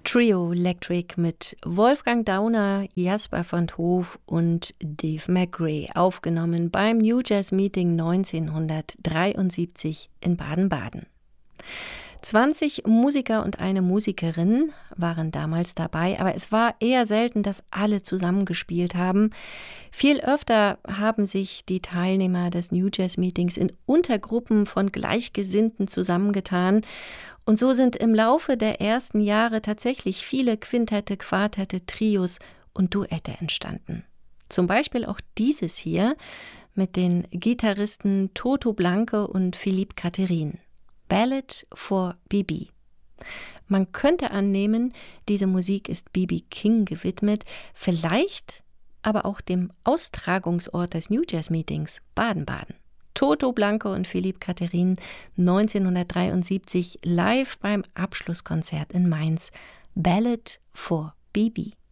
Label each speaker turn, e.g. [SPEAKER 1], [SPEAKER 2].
[SPEAKER 1] Trio Electric mit Wolfgang Dauner, Jasper van 't Hof und Dave McRae, aufgenommen beim New Jazz Meeting 1973 in Baden-Baden. 20 Musiker und eine Musikerin waren damals dabei, aber es war eher selten, dass alle zusammengespielt haben. Viel öfter haben sich die Teilnehmer des New Jazz Meetings in Untergruppen von Gleichgesinnten zusammengetan. Und so sind im Laufe der ersten Jahre tatsächlich viele Quintette, Quartette, Trios und Duette entstanden. Zum Beispiel auch dieses hier mit den Gitarristen Toto Blanke und Philippe Catherine. Ballad for B.B. Man könnte annehmen, diese Musik ist B.B. King gewidmet, vielleicht aber auch dem Austragungsort des New Jazz Meetings, Baden-Baden. Toto Blanke und Philippe Catherine 1973 live beim Abschlusskonzert in Mainz. Ballad for B.B.